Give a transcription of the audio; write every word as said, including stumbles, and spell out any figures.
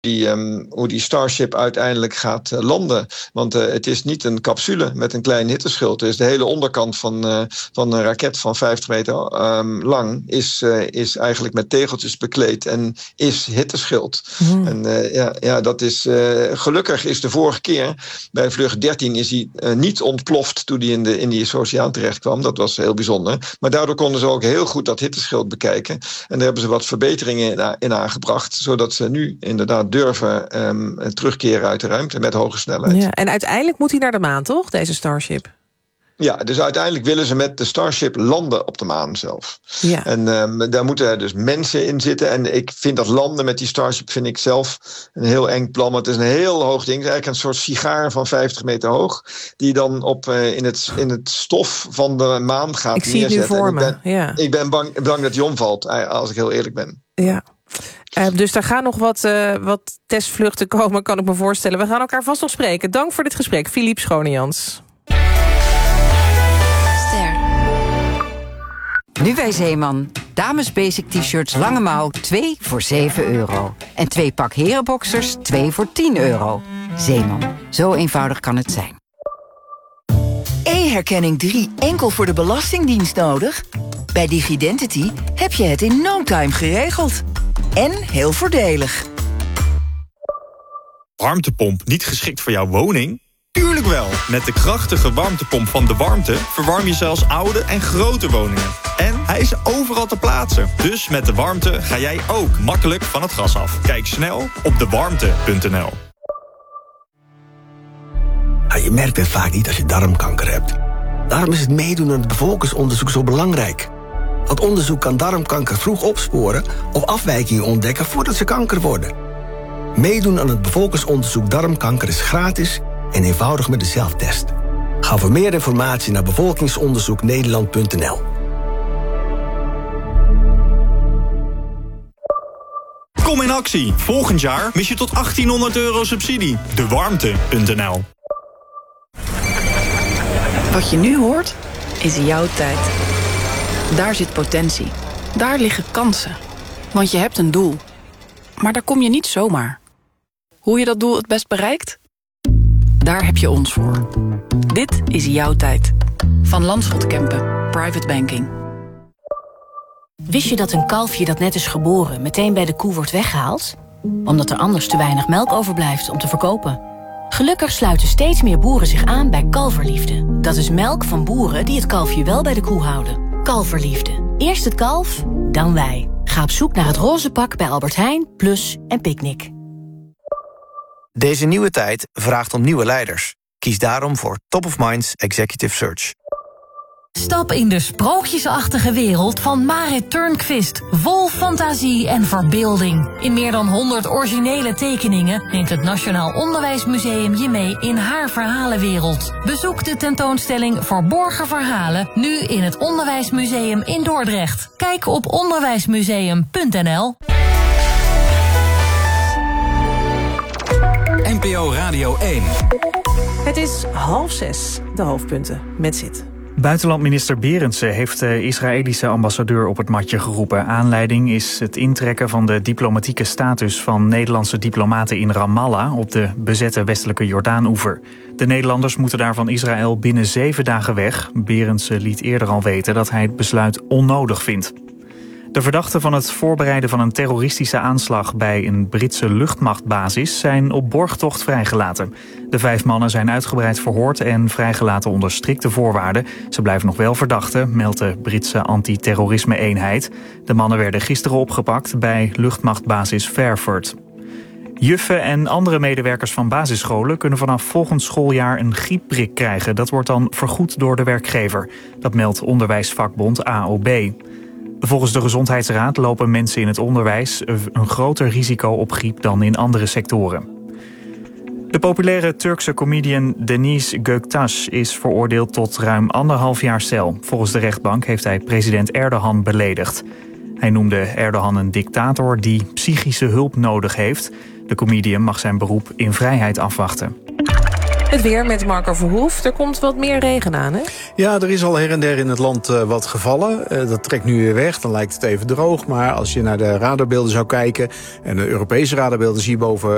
Die, um, hoe die Starship uiteindelijk gaat uh, landen. Want uh, het is niet een capsule met een klein hitteschild. Dus de hele onderkant van, uh, van een raket van vijftig meter um, lang... Is, uh, is eigenlijk met tegeltjes bekleed en is hitteschild. Mm. En uh, ja, ja, dat is... Uh, gelukkig is de vorige keer, bij vlucht dertien... is hij uh, niet ontploft toen hij in, de, in die oceaan terecht kwam. Dat was heel bijzonder. Maar daardoor konden ze ook heel goed dat hitteschild bekijken. En daar hebben ze wat verbeteringen in, in aangebracht... zodat ze nu inderdaad durven um, terugkeren uit de ruimte met hoge snelheid. Ja, en uiteindelijk moet hij naar de maan, toch, deze Starship? Ja, dus uiteindelijk willen ze met de Starship landen op de maan zelf. Ja. En um, daar moeten dus mensen in zitten. En ik vind dat landen met die Starship vind ik zelf een heel eng plan. Want het is een heel hoog ding. Het is eigenlijk een soort sigaar van vijftig meter hoog. Die dan op, uh, in, het, in het stof van de maan gaat ik neerzetten. Ik zie het nu voor ik me, ben, ja. Ik ben bang, bang dat die omvalt, als ik heel eerlijk ben. Ja. Uh, dus daar gaan nog wat, uh, wat testvluchten komen, kan ik me voorstellen. We gaan elkaar vast nog spreken. Dank voor dit gesprek, Philippe Schonejans. Ster. Nu bij Zeeman. Dames basic t-shirts lange mouw, twee voor zeven euro. En twee pak herenboxers, twee voor tien euro. Zeeman. Zo eenvoudig kan het zijn. E-herkenning drie enkel voor de Belastingdienst nodig? Bij Digidentity heb je het in no time geregeld. En heel voordelig. Warmtepomp niet geschikt voor jouw woning? Tuurlijk wel! Met de krachtige warmtepomp van De Warmte verwarm je zelfs oude en grote woningen. En hij is overal te plaatsen. Dus met De Warmte ga jij ook makkelijk van het gas af. Kijk snel op de warmte punt n l. Nou, je merkt het vaak niet als je darmkanker hebt. Daarom is het meedoen aan het bevolkingsonderzoek zo belangrijk. Dat onderzoek kan darmkanker vroeg opsporen of afwijkingen ontdekken voordat ze kanker worden. Meedoen aan het bevolkingsonderzoek darmkanker is gratis en eenvoudig met de zelftest. Ga voor meer informatie naar bevolkingsonderzoek nederland punt n l. Kom in actie. Volgend jaar mis je tot achttienhonderd euro subsidie. de warmte punt n l. Wat je nu hoort, is jouw tijd. Daar zit potentie. Daar liggen kansen. Want je hebt een doel. Maar daar kom je niet zomaar. Hoe je dat doel het best bereikt? Daar heb je ons voor. Dit is jouw tijd. Van Landschot Kempen. Private Banking. Wist je dat een kalfje dat net is geboren meteen bij de koe wordt weggehaald? Omdat er anders te weinig melk overblijft om te verkopen. Gelukkig sluiten steeds meer boeren zich aan bij Kalverliefde. Dat is melk van boeren die het kalfje wel bij de koe houden. Kalverliefde. Eerst het kalf, dan wij. Ga op zoek naar het roze pak bij Albert Heijn, Plus en Picnic. Deze nieuwe tijd vraagt om nieuwe leiders. Kies daarom voor Top of Minds Executive Search. Stap in de sprookjesachtige wereld van Marit Turnquist. Vol fantasie en verbeelding. In meer dan honderd originele tekeningen neemt het Nationaal Onderwijsmuseum je mee in haar verhalenwereld. Bezoek de tentoonstelling Verborgen Verhalen nu in het Onderwijsmuseum in Dordrecht. Kijk op onderwijsmuseum punt n l. N P O Radio één. Het is half zes, de hoofdpunten met Zit. Buitenlandminister Berendsen heeft de Israëlische ambassadeur op het matje geroepen. Aanleiding is het intrekken van de diplomatieke status van Nederlandse diplomaten in Ramallah op de bezette westelijke Jordaan-oever. De Nederlanders moeten daar van Israël binnen zeven dagen weg. Berendsen liet eerder al weten dat hij het besluit onnodig vindt. De verdachten van het voorbereiden van een terroristische aanslag bij een Britse luchtmachtbasis zijn op borgtocht vrijgelaten. De vijf mannen zijn uitgebreid verhoord en vrijgelaten onder strikte voorwaarden. Ze blijven nog wel verdachten, meldt de Britse antiterrorisme-eenheid. De mannen werden gisteren opgepakt bij luchtmachtbasis Fairford. Juffen en andere medewerkers van basisscholen kunnen vanaf volgend schooljaar een griepprik krijgen. Dat wordt dan vergoed door de werkgever. Dat meldt onderwijsvakbond A O B. Volgens de Gezondheidsraad lopen mensen in het onderwijs een groter risico op griep dan in andere sectoren. De populaire Turkse comedian Deniz Göktaş is veroordeeld tot ruim anderhalf jaar cel. Volgens de rechtbank heeft hij president Erdogan beledigd. Hij noemde Erdogan een dictator die psychische hulp nodig heeft. De comedian mag zijn beroep in vrijheid afwachten. Het weer met Marco Verhoef. Er komt wat meer regen aan, hè? Ja, er is al her en der in het land uh, wat gevallen. Uh, dat trekt nu weer weg, dan lijkt het even droog. Maar als je naar de radarbeelden zou kijken... en de Europese radarbeelden zie je boven